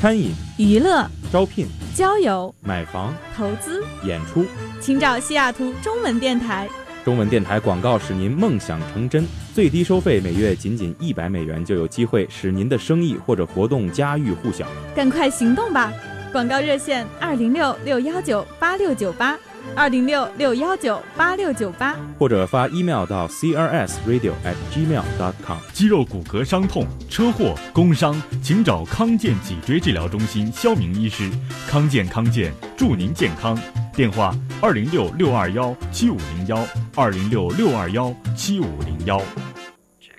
餐饮、 娱乐、 招聘、 交友、 买房、 投资、 演出， 请找西雅图中文电台。 中文电台广告使您梦想成真，最低收费每月仅$100就有机会使您的生意或者活动家喻户晓。 赶快行动吧！广告热线206-619-8698，206-619-8698， 或者发 email 到 crsradio@gmail.com。 肌肉骨骼伤痛、车祸、工伤，请找康健脊椎治疗中心肖明医师。康健祝您健康。电话206-621-7501，206-621-7501。